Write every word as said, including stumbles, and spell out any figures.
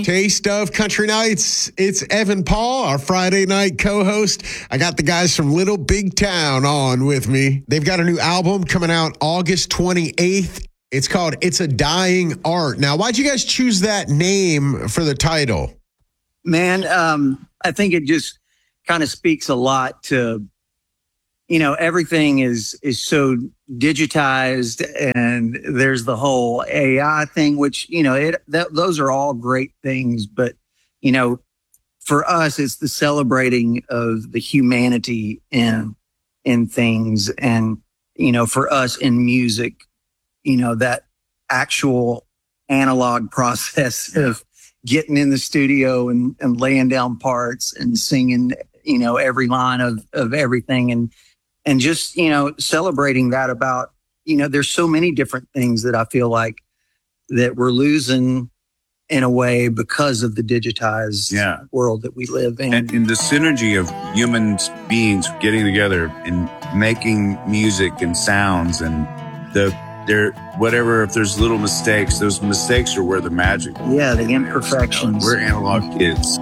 Taste of Country Nights. It's Evan Paul, our Friday night co-host. I got the guys from Little Big Town on with me. They've got a new album coming out August twenty-eighth. It's called It's a Dying Art. Now, why'd you guys choose that name for the title? Man, um, I think it just kind of speaks a lot to, you know, everything is is so digitized, and there's the whole A I thing, which, you know, it that, those are all great things. But, you know, for us, it's the celebrating of the humanity in in things. And, you know, for us in music, you know, that actual analog process of getting in the studio and, and laying down parts and singing, you know, every line of, of everything. And, and just, you know, celebrating that about, you know, there's so many different things that I feel like that we're losing in a way because of the digitized yeah. world that we live in. And in the synergy of human beings getting together and making music and sounds and the, there, whatever, if there's little mistakes, those mistakes are where the magic is. Yeah, the imperfections. We're analog kids.